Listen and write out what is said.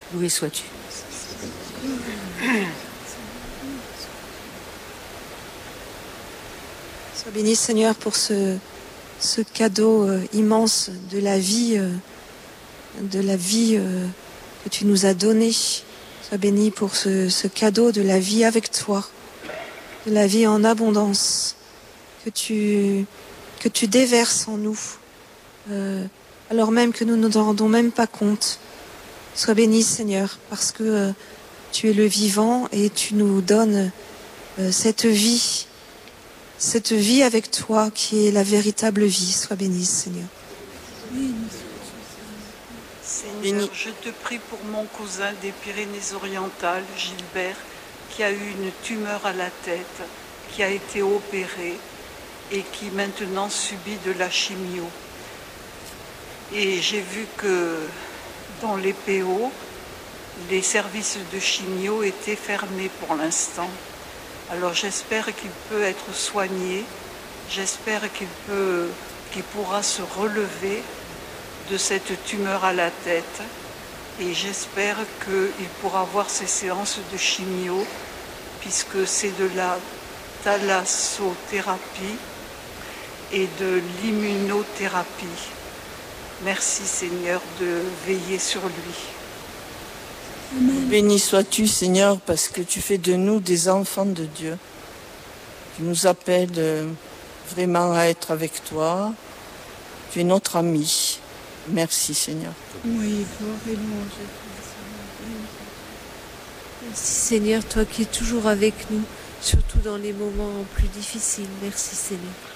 Loué sois-tu. Sois béni, Seigneur, pour ce cadeau immense de la vie que tu nous as donné. Sois béni pour ce cadeau de la vie avec toi, de la vie en abondance que tu déverses en nous, alors même que nous ne nous en rendons même pas compte. Sois béni, Seigneur, parce que tu es le vivant et tu nous donnes cette vie avec toi qui est la véritable vie. Sois béni, Seigneur. Seigneur, je te prie pour mon cousin des Pyrénées-Orientales, Gilbert, qui a eu une tumeur à la tête, qui a été opéré et qui maintenant subit de la chimio. Et j'ai vu que dans les PO, les services de chimio étaient fermés pour l'instant. Alors j'espère qu'il peut être soigné, j'espère qu'il pourra se relever de cette tumeur à la tête et j'espère qu'il pourra avoir ses séances de chimio puisque c'est de la thalassothérapie et de l'immunothérapie. Merci Seigneur de veiller sur lui. Amen. Béni sois-tu Seigneur parce que tu fais de nous des enfants de Dieu. Tu nous appelles vraiment à être avec toi. Tu es notre ami. Merci Seigneur. Oui, gloire et louange. Merci Seigneur, toi qui es toujours avec nous, surtout dans les moments plus difficiles. Merci Seigneur.